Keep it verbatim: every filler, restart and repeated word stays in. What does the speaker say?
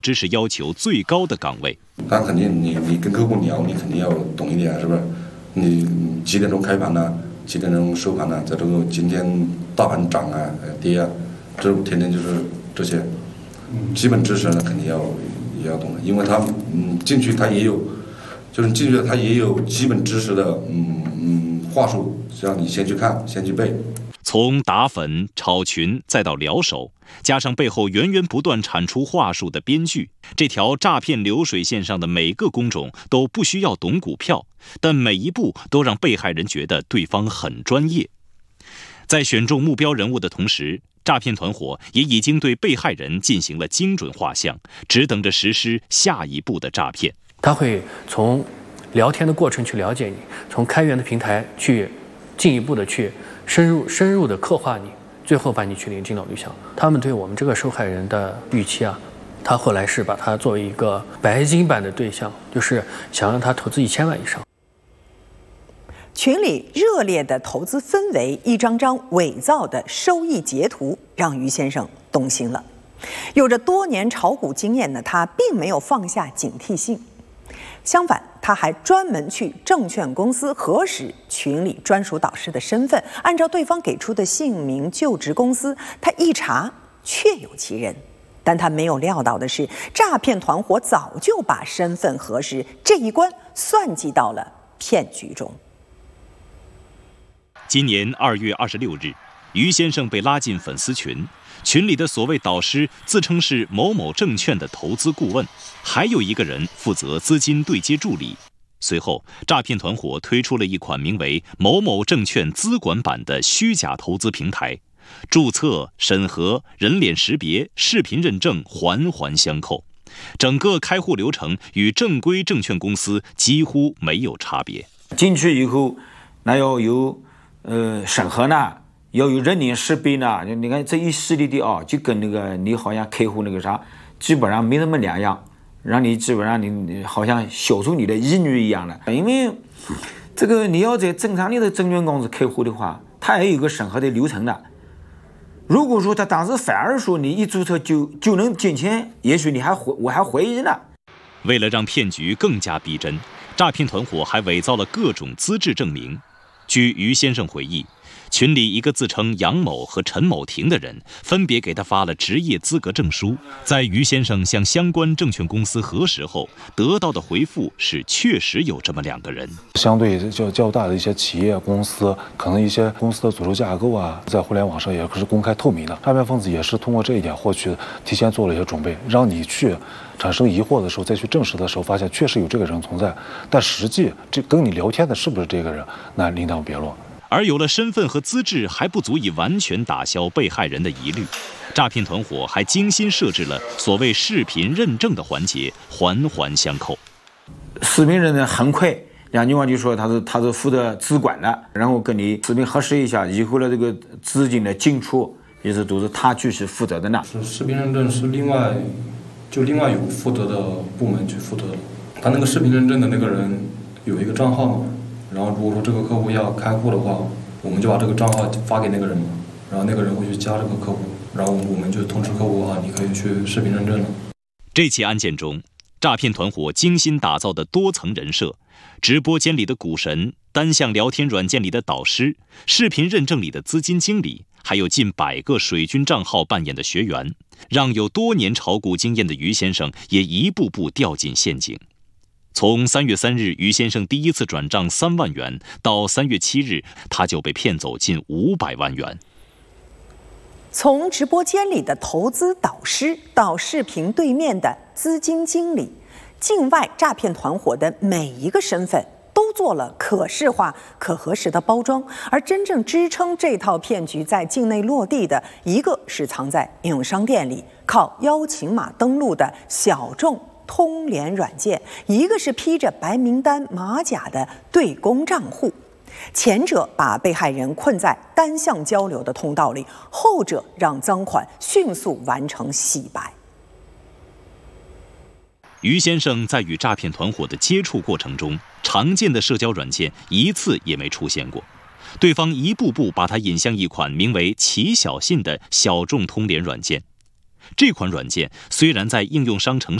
知识要求最高的岗位。 但肯定你你跟客户聊，你肯定要懂一点，是不是？你几点钟开盘呢？几点钟收盘呢？在这个今天大盘涨啊、跌啊，这天天就是这些基本知识呢，肯定要也要懂的，因为他嗯进去他也有，就是进去他也有基本知识的嗯嗯话术，让你先去看，先去背。 从打粉、炒群再到撩手，加上背后源源不断产出话术的编剧，这条诈骗流水线上的每个工种都不需要懂股票，但每一步都让被害人觉得对方很专业。在选中目标人物的同时，诈骗团伙也已经对被害人进行了精准画像，只等着实施下一步的诈骗。 他会从聊天的过程去了解你，从开源的平台去进一步的去深入深入的刻画你，最后把你去领进到绿箱。他们对我们这个受害人的预期啊，他后来是把他作为一个白金版的对象，就是想让他投资一千万以上。 群里热烈的投资氛围，一张张伪造的收益截图，让于先生动心了。有着多年炒股经验的他，并没有放下警惕性，相反，他还专门去证券公司核实群里专属导师的身份，按照对方给出的姓名、就职公司，他一查确有其人。但他没有料到的是，诈骗团伙早就把身份核实这一关算计到了骗局中。 今年二月二十六日，于先生被拉进粉丝群，群里的所谓导师自称是某某证券的投资顾问，还有一个人负责资金对接助理。随后，诈骗团伙推出了一款名为某某证券资管版的虚假投资平台，注册、审核、人脸识别、视频认证环环相扣，整个开户流程与正规证券公司几乎没有差别。 进去以后，那要有呃审核呢，要有人脸识别呢，你看这一系列的啊，就跟那个你好像开户那个啥，基本上没那么两样，让你基本上你好像消除你的疑虑一样的。因为这个你要在正常的证券公司开户的话，它也有个审核的流程的。如果说他当时反而说你一注册就就能进钱，也许你还我还怀疑呢。 为了让骗局更加逼真，诈骗团伙还伪造了各种资质证明。据于先生回忆，群里一个自称杨某和陈某婷的人分别给他发了职业资格证书，在于先生向相关证券公司核实后，得到的回复是确实有这么两个人。 相对较较大的一些企业公司，可能一些公司的组织架构啊，在互联网上也是公开透明的。诈骗分子也是通过这一点获取，提前做了一些准备，让你去产生疑惑的时候，再去证实的时候，发现确实有这个人存在，但实际这跟你聊天的是不是这个人，那另当别论。 而有了身份和资质还不足以完全打消被害人的疑虑，诈骗团伙还精心设置了所谓视频认证的环节，环环相扣。 视频认证很快，两句话就说他是他是负责资管的，然后跟你视频核实一下，以后的这个资金的进出也是都是他去是负责的呢。 是视频认证是另外就另外有负责的部门去负责的，他那个视频认证的那个人有一个账号嘛。然后如果说这个客户要开户的话，我们就把这个账号发给那个人嘛，然后那个人会去加这个客户，然后我们就通知客户啊，你可以去视频认证了。 这起案件中，诈骗团伙精心打造的多层人设，直播间里的股神，单向聊天软件里的导师，视频认证里的资金经理，还有近百个水军账号扮演的学员，让有多年炒股经验的于先生也一步步掉进陷阱。从三月三日于先生第一次转账三万元到三月七日，他就被骗走近五百万元。 从直播间里的投资导师到视频对面的资金经理，境外诈骗团伙的每一个身份都做了可视化、可核实的包装，而真正支撑这套骗局在境内落地的，一个是藏在应用商店里靠邀请码登录的小众通联软件，一个是披着白名单马甲的对公账户。前者把被害人困在单向交流的通道里，后者让赃款迅速完成洗白。 于先生在与诈骗团伙的接触过程中，常见的社交软件一次也没出现过，对方一步步把他引向一款名为“齐小信”的小众通联软件。 这款软件虽然在应用商城